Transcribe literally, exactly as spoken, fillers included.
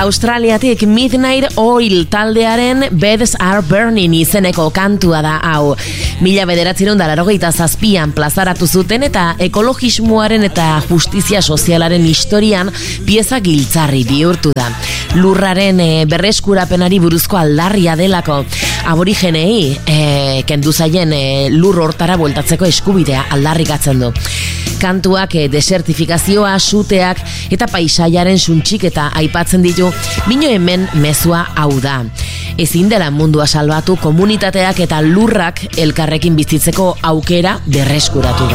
Australiatik Midnight Oil taldearen Beds Are Burning izeneko kantua da hau. Mila bederatziehun eta laurogeita zazpian plazaratu zuten eta ekologismoaren eta justizia sozialaren historian pieza giltzarri bihurtu da. Lurraren e, berreskurapenari buruzko aldarria delako. Aborigenei e, kendu zaien e, lur hortara bueltatzeko eskubidea aldarrikatzen du. Kantuak e, desertifikazioa, suteak eta paisaiaren suntxiketa aipatzen ditu, bino hemen mezua hau da. Ezin dela mundua salbatu, komunitateak eta lurrak elkarrekin bizitzeko aukera berreskuratu da.